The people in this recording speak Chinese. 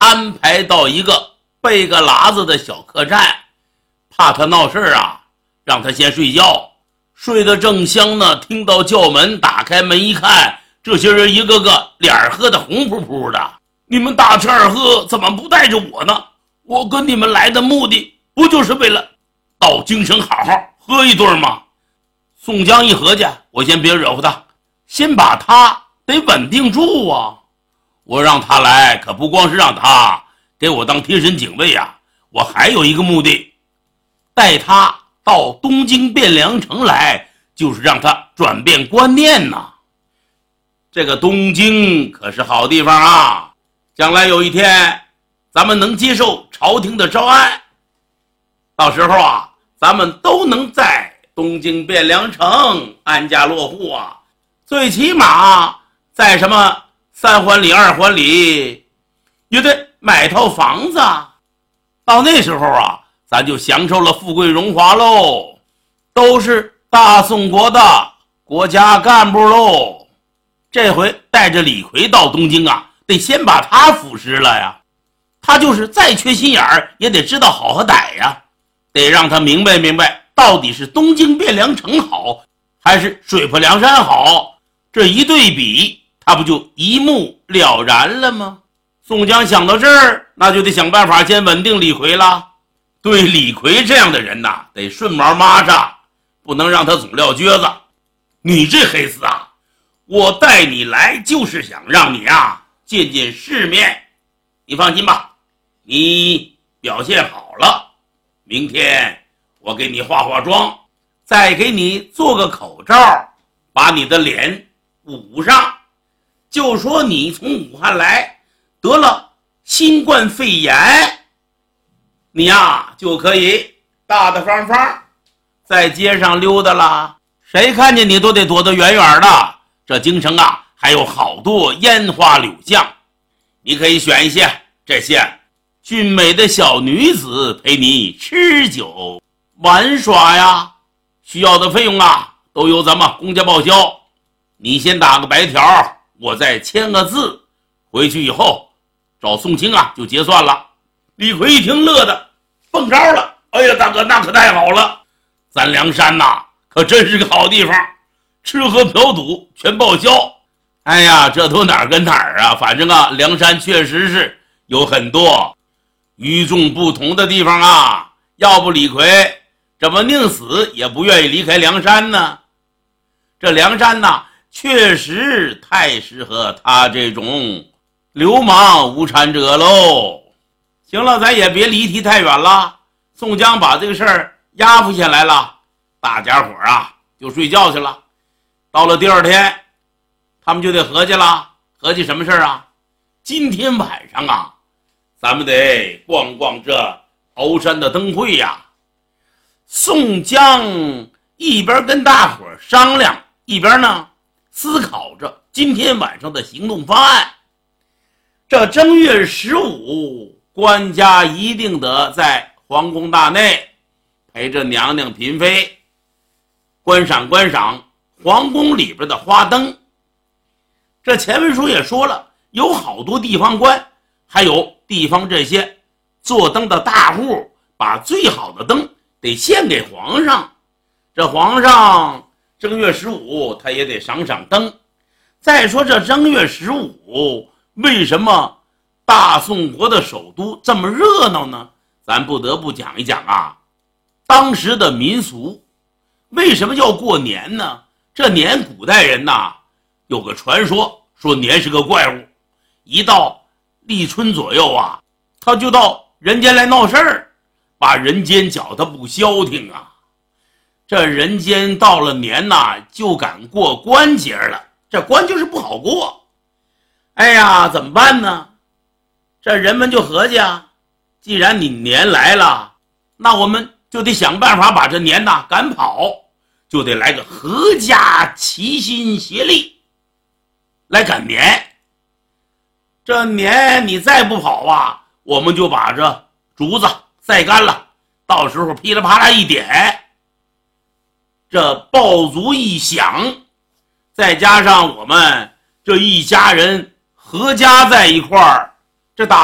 安排到一个背个喇子的小客栈，怕他闹事啊，让他先睡觉。睡得正香呢，听到叫门，打开门一看，这些人一个个脸喝得红扑扑的。你们大吃二喝，怎么不带着我呢？我跟你们来的目的不就是为了到京城好好喝一顿吗？宋江一合计，我先别惹乎他，先把他得稳定住啊。我让他来可不光是让他给我当贴身警卫啊，我还有一个目的，带他到东京汴梁城来，就是让他转变观念呐。这个东京可是好地方啊，将来有一天咱们能接受朝廷的招安，到时候啊，咱们都能在东京汴梁城安家落户啊，最起码在什么三环里二环里也得买套房子啊。到那时候啊，咱就享受了富贵荣华喽，都是大宋国的国家干部喽。这回带着李逵到东京啊，得先把他腐蚀了呀。他就是再缺心眼儿，也得知道好和歹呀，得让他明白明白，到底是东京汴梁城好，还是水泊梁山好。这一对比，他不就一目了然了吗？宋江想到这儿，那就得想办法先稳定李逵了。对李逵这样的人呐，得顺毛抹煞，不能让他总撂蹶子。你这黑厮啊，我带你来就是想让你啊见见世面。你放心吧，你表现好了，明天我给你化化妆，再给你做个口罩，把你的脸捂上，就说你从武汉来得了新冠肺炎，你呀就可以大大方方在街上溜达了，谁看见你都得躲得远远的。这京城啊还有好多烟花柳巷，你可以选一些这些俊美的小女子陪你吃酒玩耍呀，需要的费用啊都由咱们公家报销。你先打个白条，我再签个字，回去以后找宋清啊就结算了。李逵一听乐的蹦招了，哎呀大哥，那可太好了，咱梁山呐可真是个好地方，吃喝嫖赌全报销。哎呀，这都哪儿跟哪儿啊，反正啊梁山确实是有很多与众不同的地方啊，要不李逵怎么宁死也不愿意离开梁山呢？这梁山呐确实太适合他这种流氓无产者喽。行了，咱也别离题太远了。宋江把这个事儿压服下来了，大家伙啊就睡觉去了。到了第二天，他们就得合计了，合计什么事儿啊？今天晚上啊，咱们得逛逛这鳌山的灯会呀。宋江一边跟大伙商量，一边呢思考着今天晚上的行动方案。这正月15，官家一定得在皇宫大内陪着娘娘嫔妃观赏观赏皇宫里边的花灯。这前文书也说了，有好多地方官，还有地方这些做灯的大户，把最好的灯得献给皇上。这皇上正月15他也得赏赏灯。再说这正月15，为什么大宋国的首都这么热闹呢？咱不得不讲一讲啊，当时的民俗。为什么要过年呢？这年古代人呐有个传说，说年是个怪物，一到立春左右啊，他就到人间来闹事儿，把人间搅得不消停啊。这人间到了年呐就敢过关节了，这关就是不好过。哎呀，怎么办呢？这人们就合计啊，既然你年来了，那我们就得想办法把这年呐赶跑，就得来个合家齐心协力来赶年。这年你再不跑啊，我们就把这竹子晒干了，到时候噼里啪啦一点，这爆竹一响，再加上我们这一家人合家在一块儿，这打